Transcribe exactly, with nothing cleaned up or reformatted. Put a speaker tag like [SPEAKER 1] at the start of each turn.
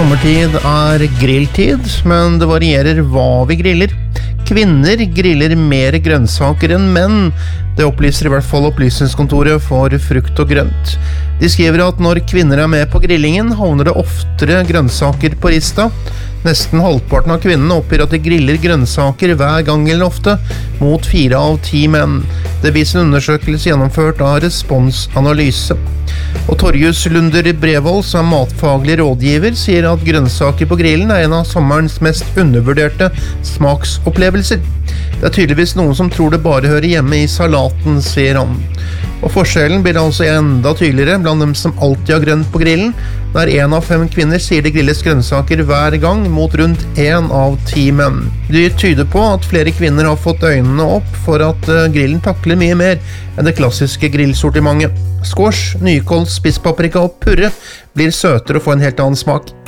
[SPEAKER 1] Sommertid er grilltid, men det varierer hva vi griller. Kvinner griller mer grønnsaker enn menn. Det opplyser i hvert fall Opplysningskontoret for frukt og grønt. De skriver at når kvinner er med på grillingen, havner det oftere grønnsaker på rista. Nesten halvparten av kvinnene oppgir at de griller grønnsaker hver gang eller ofte, mot fire av ti menn. Det viser en undersøkelse gjennomført av Responsanalyse. Og Torjus Lunder Brevold, som er matfaglig rådgiver, sier at grønnsaker på grillen er en av sommerens mest undervurderte smaksopplevelser. Det er tydeligvis noen som tror det bare hører hjemme i salaten, sier han. Og forskjellen blir altså enda tydeligere blant dem som alltid har grønt på grillen, der en av fem kvinner sier det grilles grønnsaker hver gang mot rundt en av ti menn. Det tyder på at flere kvinner har fått øynene opp for at grillen takler mye mer enn det klassiske grillsortimentet. Squash, nykål, spisspaprika og purre blir søtere og får en helt annen smak.